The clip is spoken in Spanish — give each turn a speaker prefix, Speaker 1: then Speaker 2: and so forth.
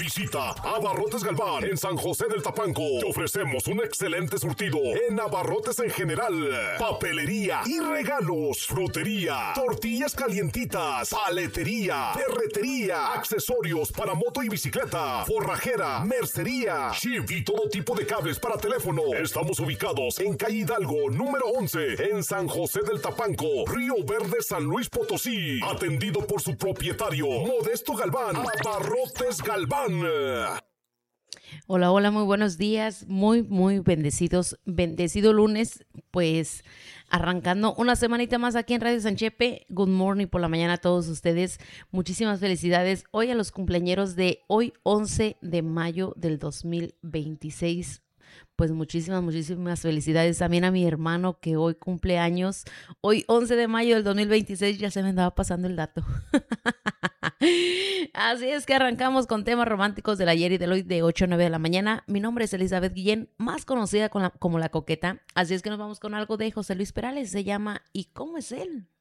Speaker 1: Visita Abarrotes Galván en San José del Tapanco. Te ofrecemos un excelente surtido en abarrotes en general, papelería y regalos, frutería, tortillas calientitas, paletería, ferretería, accesorios para moto y bicicleta, forrajera, mercería, chip y todo tipo de cables para teléfono. Estamos ubicados en calle Hidalgo, número 11, en San José del Tapanco, Río Verde, San Luis Potosí. Atendido por su propietario, Modesto Galván. Abarrotes Galván.
Speaker 2: Hola, hola, muy buenos días, muy bendecido lunes, pues arrancando una semanita más aquí en Radio San Chepe. Good morning por la mañana a todos ustedes, muchísimas felicidades hoy a los cumpleañeros de hoy 11 de mayo del 2026. Pues muchísimas felicidades también a mi hermano que hoy cumple años. Hoy 11 de mayo del 2026, ya se me andaba pasando el dato. Así es que arrancamos con temas románticos del ayer y del hoy de 8 a 9 de la mañana. Mi nombre es Elizabeth Guillén, más conocida como La Coqueta. Así es que nos vamos con algo de José Luis Perales. Se llama ¿Y cómo es él?